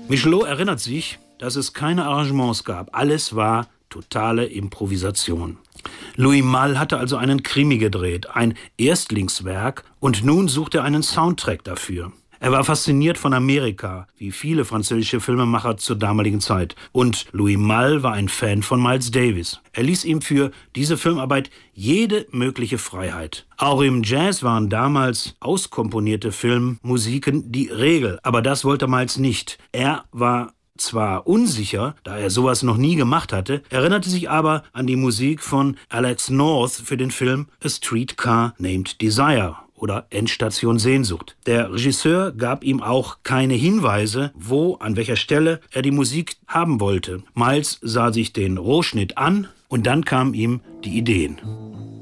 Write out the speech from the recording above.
Michelot erinnert sich, dass es keine Arrangements gab. Alles war totale Improvisation. Louis Malle hatte also einen Krimi gedreht, ein Erstlingswerk, und nun suchte er einen Soundtrack dafür. Er war fasziniert von Amerika, wie viele französische Filmemacher zur damaligen Zeit. Und Louis Malle war ein Fan von Miles Davis. Er ließ ihm für diese Filmarbeit jede mögliche Freiheit. Auch im Jazz waren damals auskomponierte Filmmusiken die Regel. Aber das wollte Miles nicht. Er war zwar unsicher, da er sowas noch nie gemacht hatte, erinnerte sich aber an die Musik von Alex North für den Film A Streetcar Named Desire oder Endstation Sehnsucht. Der Regisseur gab ihm auch keine Hinweise, wo, an welcher Stelle er die Musik haben wollte. Miles sah sich den Rohschnitt an und dann kamen ihm die Ideen.